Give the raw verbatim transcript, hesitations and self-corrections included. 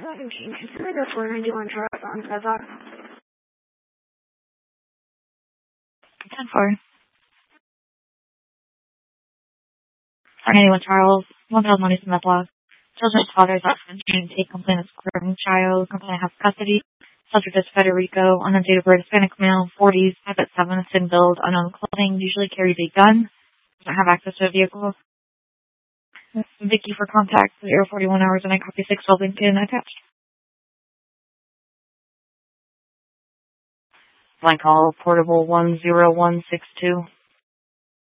seventeen, consider the four ninety-one Charles on Kazakh. ten four. four ninety-one Charles, one thousand money from Medlock. Children's father's absent, take complaint of screaming child, complaint has custody. Subject is Federico, unknown date of birth, Hispanic male, forties, five foot seven, thin build, unknown clothing, usually carries a gun, doesn't have access to a vehicle. Vicky for contact, zero forty-one hours, and I copy six twelve Lincoln attached. Blank call, portable one zero one six two.